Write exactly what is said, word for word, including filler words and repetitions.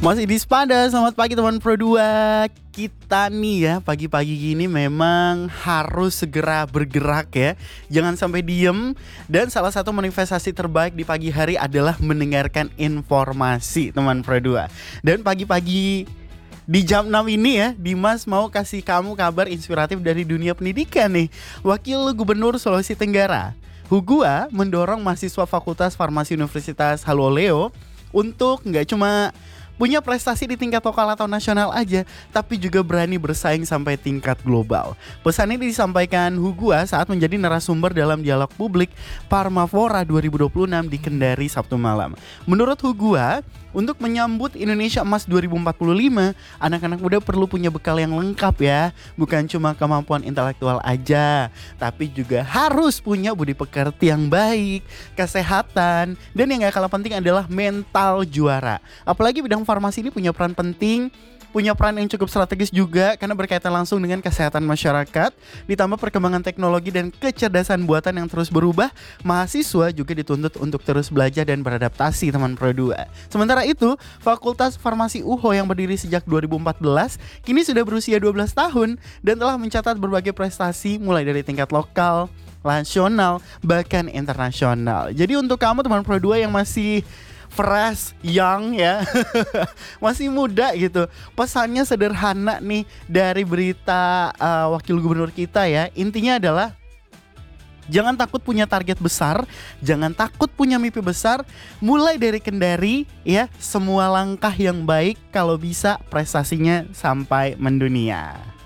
Masih di Spada, selamat pagi teman Pro dua. Kita nih ya pagi-pagi gini memang harus segera bergerak ya. Jangan sampai diem. Dan salah satu manifestasi terbaik di pagi hari adalah mendengarkan informasi teman Pro dua. Dan pagi-pagi di jam enam ini ya, Dimas mau kasih kamu kabar inspiratif dari dunia pendidikan nih. Wakil Gubernur Sulawesi Tenggara, Hugua, mendorong mahasiswa Fakultas Farmasi Universitas Haloleo untuk nggak cuma punya prestasi di tingkat lokal atau nasional aja, tapi juga berani bersaing sampai tingkat global. Pesan ini disampaikan Hugua saat menjadi narasumber dalam dialog publik Parmafora dua ribu dua puluh enam di Kendari Sabtu malam. Menurut Hugua, untuk menyambut Indonesia Emas dua ribu empat puluh lima, anak-anak muda perlu punya bekal yang lengkap ya. Bukan cuma kemampuan intelektual aja, tapi juga harus punya budi pekerti yang baik, kesehatan, dan yang gak kalah penting adalah mental juara. Apalagi bidang farmasi ini punya peran penting, punya peran yang cukup strategis juga karena berkaitan langsung dengan kesehatan masyarakat. Ditambah perkembangan teknologi dan kecerdasan buatan yang terus berubah, mahasiswa juga dituntut untuk terus belajar dan beradaptasi teman Pro dua. Sementara itu, Fakultas Farmasi U H O yang berdiri sejak dua ribu empat belas kini sudah berusia dua belas tahun dan telah mencatat berbagai prestasi mulai dari tingkat lokal, nasional, bahkan internasional. Jadi untuk kamu teman Pro dua yang masih fresh, young ya masih muda gitu, pesannya sederhana nih dari berita uh, Wakil Gubernur kita ya. Intinya adalah jangan takut punya target besar, jangan takut punya mimpi besar. Mulai dari Kendari ya, semua langkah yang baik kalau bisa prestasinya sampai mendunia.